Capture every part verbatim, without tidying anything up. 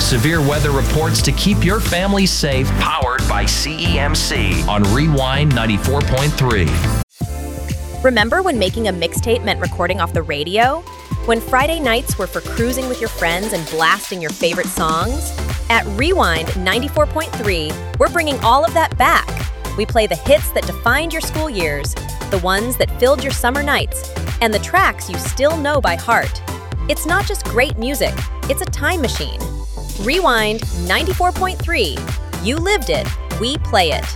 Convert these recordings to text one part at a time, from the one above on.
severe weather reports to keep your family safe, powered by C E M C on Rewind ninety-four point three. Remember when making a mixtape meant recording off the radio? When Friday nights were for cruising with your friends and blasting your favorite songs? At Rewind ninety-four point three, we're bringing all of that back. We play the hits that defined your school years, the ones that filled your summer nights, and the tracks you still know by heart. It's not just great music, it's a time machine. Rewind ninety-four point three. You lived it, we play it.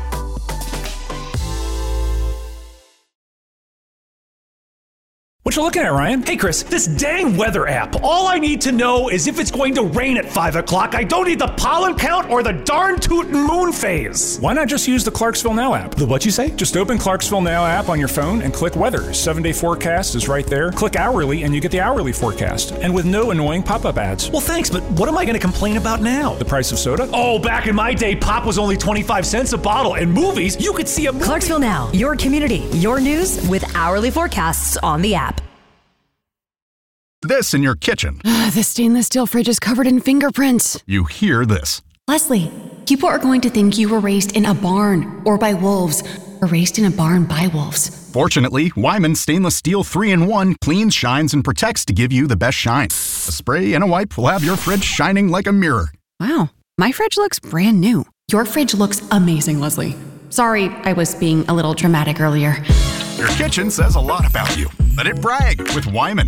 What you looking at, Ryan? Hey, Chris, this dang weather app. All I need to know is if it's going to rain at five o'clock. I don't need the pollen count or the darn tootin' moon phase. Why not just use the Clarksville Now app? The what you say? Just open Clarksville Now app on your phone and click weather. Seven-day forecast is right there. Click hourly and you get the hourly forecast. And with no annoying pop-up ads. Well, thanks, but what am I going to complain about now? The price of soda? Oh, back in my day, pop was only twenty-five cents a bottle. And movies, you could see a movie. Clarksville Now, your community, your news with hourly forecasts on the app. This in your kitchen. The stainless steel fridge is covered in fingerprints. You hear this. Leslie, people are going to think you were raised in a barn or by wolves or raised in a barn by wolves. Fortunately, Wyman Stainless Steel three in one cleans, shines, and protects to give you the best shine. A spray and a wipe will have your fridge shining like a mirror. Wow, my fridge looks brand new. Your fridge looks amazing, Leslie. Sorry, I was being a little dramatic earlier. Your kitchen says a lot about you. Let it brag with Wyman.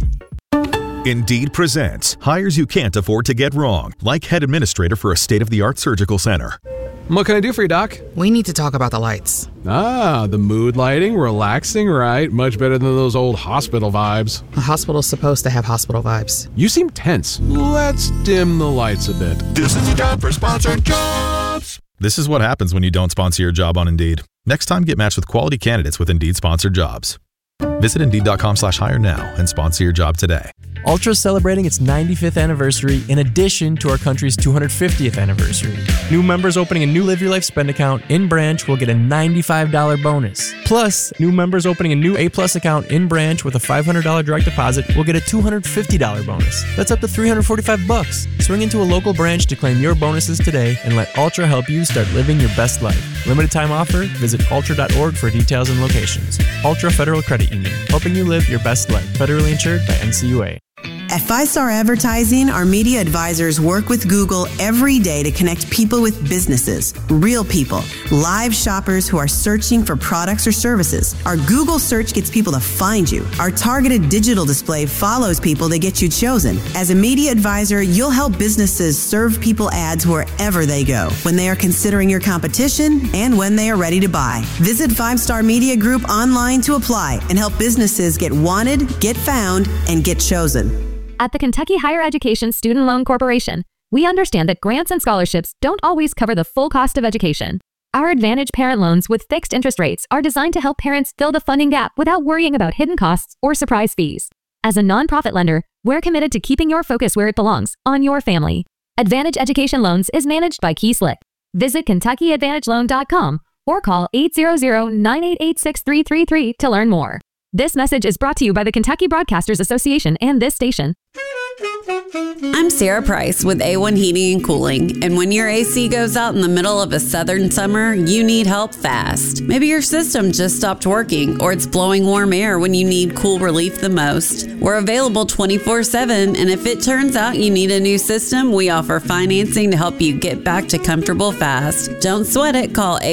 Indeed presents hires you can't afford to get wrong, like head administrator for a state-of-the-art surgical center. What can I do for you, Doc? We need to talk about the lights. Ah, the mood lighting, relaxing, right? Much better than those old hospital vibes. A hospital's supposed to have hospital vibes. You seem tense. Let's dim the lights a bit. This is the time for sponsored jobs. This is what happens when you don't sponsor your job on Indeed. Next time, get matched with quality candidates with Indeed sponsored jobs. Visit Indeed.com slash hire now and sponsor your job today. Ultra's celebrating its ninety-fifth anniversary in addition to our country's two hundred fiftieth anniversary. New members opening a new Live Your Life spend account in branch will get a ninety-five dollars bonus. Plus, new members opening a new A-Plus account in branch with a five hundred dollars direct deposit will get a two hundred fifty dollars bonus. That's up to three hundred forty-five bucks. Swing into a local branch to claim your bonuses today and let Ultra help you start living your best life. Limited time offer? Visit ultra dot org for details and locations. Ultra Federal Credit Union, helping you live your best life. Federally insured by N C U A. At Five Star Advertising, our media advisors work with Google every day to connect people with businesses, real people, live shoppers who are searching for products or services. Our Google search gets people to find you. Our targeted digital display follows people to get you chosen. As a media advisor, you'll help businesses serve people ads wherever they go, when they are considering your competition and when they are ready to buy. Visit Five Star Media Group online to apply and help businesses get wanted, get found, and get chosen. At the Kentucky Higher Education Student Loan Corporation, we understand that grants and scholarships don't always cover the full cost of education. Our Advantage Parent Loans with fixed interest rates are designed to help parents fill the funding gap without worrying about hidden costs or surprise fees. As a nonprofit lender, we're committed to keeping your focus where it belongs, on your family. Advantage Education Loans is managed by Key Slick. Visit Kentucky Advantage Loan dot com or call eight hundred, nine eight eight, six three three three to learn more. This message is brought to you by the Kentucky Broadcasters Association and this station. I'm Sarah Price with A one Heating and Cooling, and when your A C goes out in the middle of a southern summer, you need help fast. Maybe your system just stopped working, or it's blowing warm air when you need cool relief the most. We're available twenty-four seven, and if it turns out you need a new system, we offer financing to help you get back to comfortable fast. Don't sweat it. Call